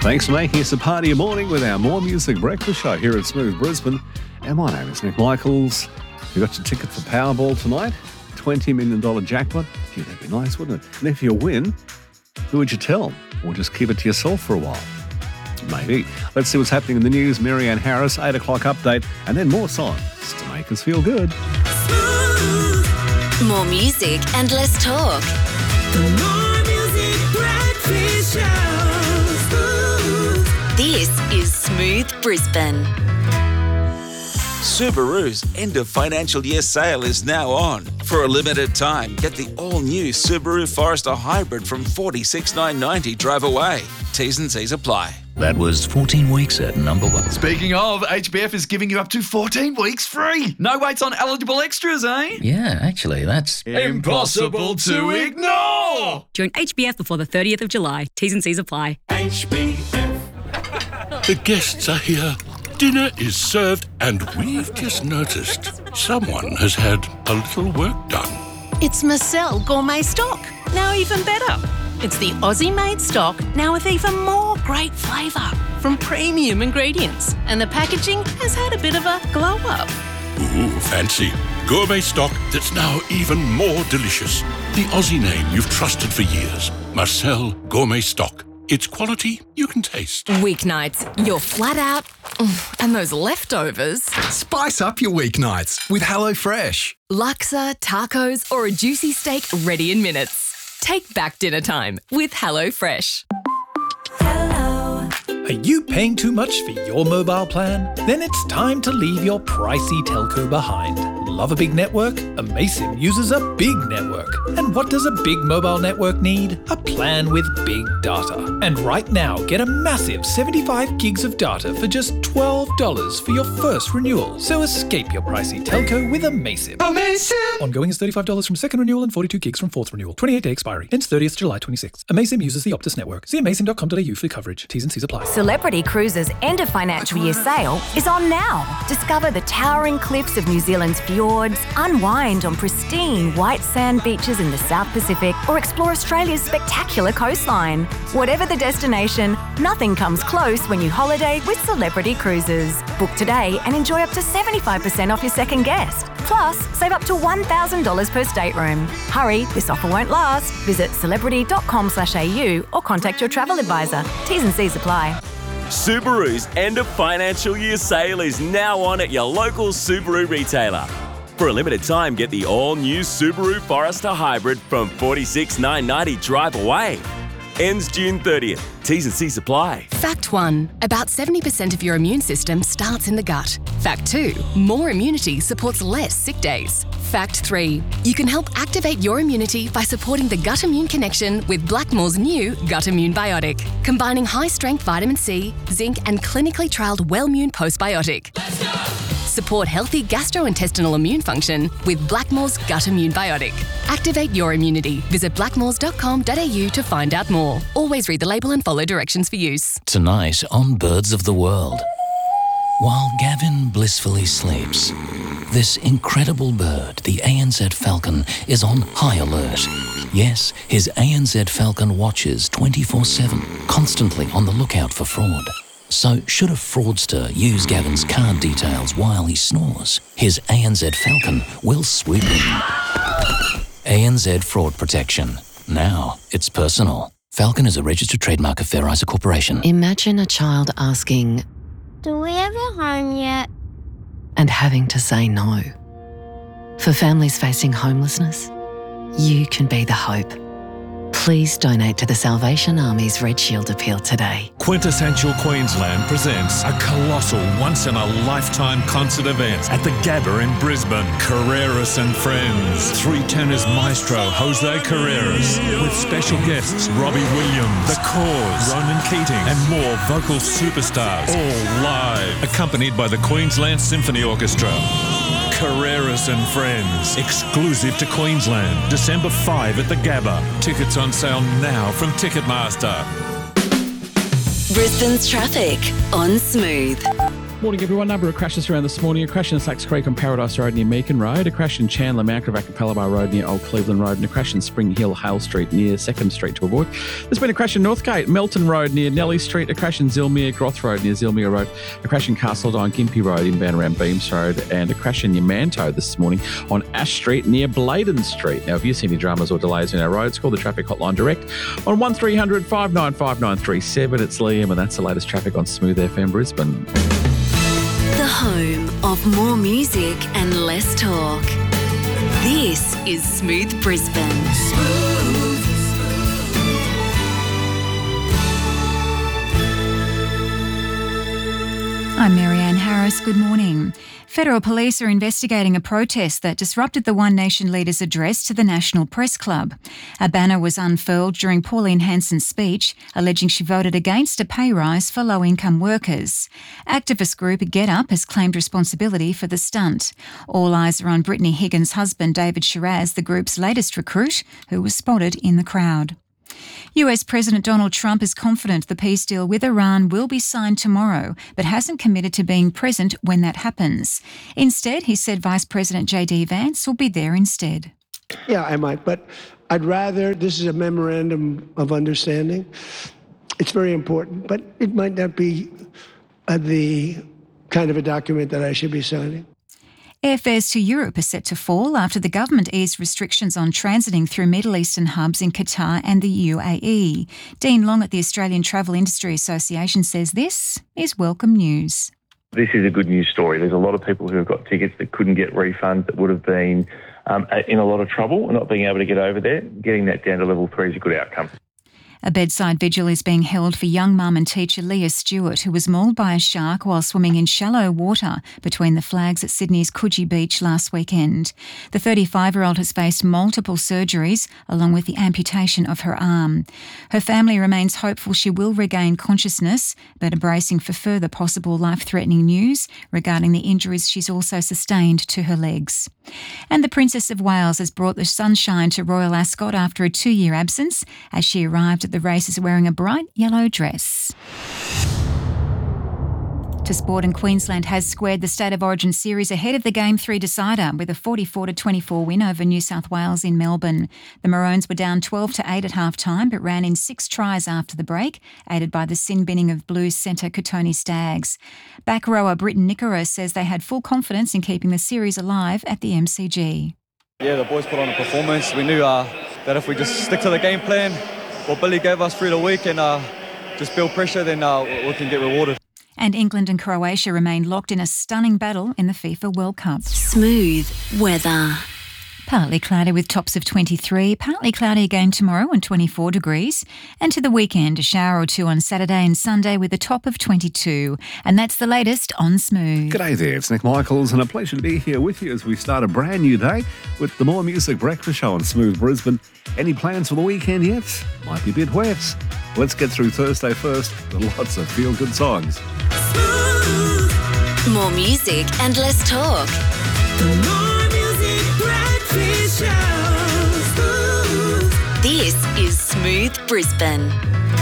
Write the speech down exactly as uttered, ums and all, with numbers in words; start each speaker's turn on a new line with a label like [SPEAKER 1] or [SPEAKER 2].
[SPEAKER 1] Thanks for making us a part of your morning with our More Music Breakfast Show here at Smooth Brisbane. And my name is Nick Michaels. You got your ticket for Powerball tonight, twenty million dollars jackpot. Gee, that'd be nice, wouldn't it? And if you win, who would you tell? Or just keep it to yourself for a while? Maybe. Let's see what's happening in the news. Marianne Harris, eight o'clock update, and then more songs to make us feel good.
[SPEAKER 2] More music and less talk.
[SPEAKER 3] The More Music Breakfast Show.
[SPEAKER 2] This is Smooth Brisbane.
[SPEAKER 4] Subaru's end of financial year sale is now on. For a limited time, get the all-new Subaru Forester Hybrid from forty-six thousand nine hundred ninety drive away. T's and C's apply.
[SPEAKER 5] That was fourteen weeks at number one.
[SPEAKER 6] Speaking of, H B F is giving you up to fourteen weeks free. No waits on eligible extras, eh?
[SPEAKER 5] Yeah, actually, that's
[SPEAKER 6] impossible to ignore.
[SPEAKER 7] Join H B F before the thirtieth of July. T's and C's apply.
[SPEAKER 6] H B F.
[SPEAKER 8] The guests are here. Dinner is served, and we've just noticed someone has had a little work done.
[SPEAKER 9] It's Marcel Gourmet Stock, now even better. It's the Aussie-made stock, now with even more great flavour from premium ingredients. And the packaging has had a bit of a glow-up.
[SPEAKER 8] Ooh, fancy. Gourmet stock that's now even more delicious. The Aussie name you've trusted for years. Marcel Gourmet Stock. It's quality you can taste.
[SPEAKER 10] Weeknights, you're flat out, and those leftovers.
[SPEAKER 11] Spice up your weeknights with HelloFresh.
[SPEAKER 10] Laksa, tacos, or a juicy steak ready in minutes. Take back dinner time with HelloFresh.
[SPEAKER 12] Are you paying too much for your mobile plan? Then it's time to leave your pricey telco behind. Love a big network? Amaysim uses a big network. And what does a big mobile network need? A plan with big data. And right now, get a massive seventy-five gigs of data for just twelve dollars for your first renewal. So escape your pricey telco with Amaysim.
[SPEAKER 6] Amaysim!
[SPEAKER 12] Ongoing is thirty-five dollars from second renewal and forty-two gigs from fourth renewal. twenty-eight day expiry. Ends thirtieth July twenty-sixth. Amaysim uses the Optus network. See amaysim dot com dot a u for coverage. T's and C's apply.
[SPEAKER 13] Celebrity Cruises' end of financial year sale is on now. Discover the towering cliffs of New Zealand's fjords, unwind on pristine white sand beaches in the South Pacific, or explore Australia's spectacular coastline. Whatever the destination, nothing comes close when you holiday with Celebrity Cruises. Book today and enjoy up to seventy-five percent off your second guest. Plus, save up to one thousand dollars per stateroom. Hurry, this offer won't last. Visit celebrity dot com slash a u or contact your travel advisor. T's and C's apply.
[SPEAKER 14] Subaru's end of financial year sale is now on at your local Subaru retailer. For a limited time, get the all-new Subaru Forester Hybrid from forty-six thousand nine hundred ninety drive away. Ends June thirtieth. T's and C's apply.
[SPEAKER 10] Fact one, about seventy percent of your immune system starts in the gut. Fact two, more immunity supports less sick days. Fact three, you can help activate your immunity by supporting the gut immune connection with Blackmore's new Gut Immune Biotic, combining high-strength vitamin C, zinc, and clinically trialled Wellmune Postbiotic. Let's go! Support healthy gastrointestinal immune function with Blackmore's Gut Immune Biotic. Activate your immunity. Visit blackmores dot com dot a u to find out more. Always read the label and follow directions for use.
[SPEAKER 5] Tonight on Birds of the World. While Gavin blissfully sleeps, this incredible bird, the A N Z Falcon, is on high alert. Yes, his A N Z Falcon watches twenty-four seven, constantly on the lookout for fraud. So should a fraudster use Gavin's card details while he snores, his A N Z Falcon will swoop in. A N Z Fraud Protection. Now it's personal. Falcon is a registered trademark of Fair Isa Corporation.
[SPEAKER 15] Imagine a child asking,
[SPEAKER 16] "Do we have a home yet?"
[SPEAKER 15] and having to say no. For families facing homelessness, you can be the hope. Please donate to the Salvation Army's Red Shield appeal today.
[SPEAKER 17] Quintessential Queensland presents a colossal once-in-a-lifetime concert event at the Gabba in Brisbane. Carreras and Friends. Three tenors maestro Jose Carreras with special guests Robbie Williams, The Cause, Ronan Keating and more vocal superstars, all live, accompanied by the Queensland Symphony Orchestra. Carreras and Friends, exclusive to Queensland, December fifth at the Gabba. Tickets on sale now from Ticketmaster.
[SPEAKER 2] Brisbane's traffic on Smooth.
[SPEAKER 18] Morning, everyone. Number of crashes around this morning. A crash in Slacks Creek on Paradise Road near Meakin Road. A crash in Chandler, Mount Gravatt and Palabar Road near Old Cleveland Road. And a crash in Spring Hill, Hale Street near Second Street to avoid. There's been a crash in Northgate, Melton Road near Nellie Street. A crash in Zilmere, Groth Road near Zilmere Road. A crash in Castledine, Gympie Road inbound around Beams Road. And a crash in Yamanto this morning on Ash Street near Bladen Street. Now, if you see any dramas or delays in our roads, call the traffic hotline direct on one three hundred, five nine five, nine three seven. It's Liam, and that's the latest traffic on Smooth F M Brisbane.
[SPEAKER 2] The home of more music and less talk. This is Smooth Brisbane. Smooth.
[SPEAKER 19] I'm Marianne Harris. Good morning. Federal police are investigating a protest that disrupted the One Nation leader's address to the National Press Club. A banner was unfurled during Pauline Hanson's speech, alleging she voted against a pay rise for low-income workers. Activist group Get Up has claimed responsibility for the stunt. All eyes are on Brittany Higgins' husband, David Shiraz, the group's latest recruit, who was spotted in the crowd. U S President Donald Trump is confident the peace deal with Iran will be signed tomorrow, but hasn't committed to being present when that happens. Instead, he said Vice President J D Vance will be there instead.
[SPEAKER 20] Yeah, I might, but I'd rather, this is a memorandum of understanding. It's very important, but it might not be uh, the kind of a document that I should be signing.
[SPEAKER 19] Airfares to Europe are set to fall after the government eased restrictions on transiting through Middle Eastern hubs in Qatar and the U A E. Dean Long at the Australian Travel Industry Association says this is welcome news.
[SPEAKER 21] This is a good news story. There's a lot of people who have got tickets that couldn't get refunds, that would have been um, in a lot of trouble and not being able to get over there. Getting that down to level three is a good outcome.
[SPEAKER 19] A bedside vigil is being held for young mum and teacher Leah Stewart, who was mauled by a shark while swimming in shallow water between the flags at Sydney's Coogee Beach last weekend. The thirty-five-year-old has faced multiple surgeries, along with the amputation of her arm. Her family remains hopeful she will regain consciousness, but are bracing for further possible life-threatening news regarding the injuries she's also sustained to her legs. And the Princess of Wales has brought the sunshine to Royal Ascot after a two-year absence, as she arrived at the races wearing a bright yellow dress. To sport, and Queensland has squared the State of Origin series ahead of the Game three decider with a forty-four to twenty-four win over New South Wales in Melbourne. The Maroons were down twelve to eight at half-time but ran in six tries after the break, aided by the sin-binning of Blues centre Kotoni Staggs. Back rower Britton Nickera says they had full confidence in keeping the series alive at the M C G.
[SPEAKER 22] Yeah, the boys put on a performance. We knew uh, that if we just stick to the game plan, what Billy gave us through the week, and uh, just build pressure, then uh, we can get rewarded.
[SPEAKER 19] And England and Croatia remain locked in a stunning battle in the FIFA World Cup.
[SPEAKER 2] Smooth weather.
[SPEAKER 19] Partly cloudy with tops of twenty-three, partly cloudy again tomorrow and twenty-four degrees. And to the weekend, a shower or two on Saturday and Sunday with a top of twenty-two. And that's the latest on Smooth.
[SPEAKER 1] G'day there, it's Nick Michaels, and a pleasure to be here with you as we start a brand new day with the More Music Breakfast Show on Smooth Brisbane. Any plans for the weekend yet? Might be a bit wet. Let's get through Thursday first with lots of feel-good songs.
[SPEAKER 2] Smooth. More music and less talk.
[SPEAKER 3] The More Music Breakfast Show. Smooth.
[SPEAKER 2] This is Smooth Brisbane.